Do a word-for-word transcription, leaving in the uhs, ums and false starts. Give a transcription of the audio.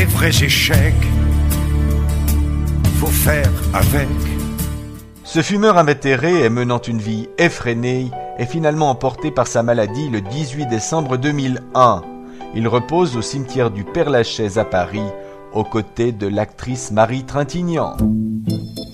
les vrais échecs, faut faire avec. Ce fumeur invétéré et menant une vie effrénée est finalement emporté par sa maladie le dix-huit décembre deux mille un. Il repose au cimetière du Père-Lachaise à Paris, aux côtés de l'actrice Marie Trintignant.